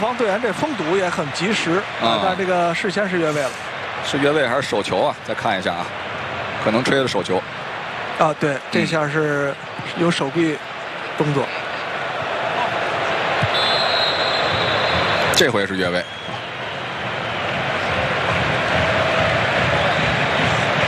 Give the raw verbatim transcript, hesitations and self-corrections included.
方队员这封堵也很及时啊，但这个事先是越位了。 是越位还是手球啊？再看一下啊，可能吹的手球。 啊，对，这下是有手臂动作。 这回是越位。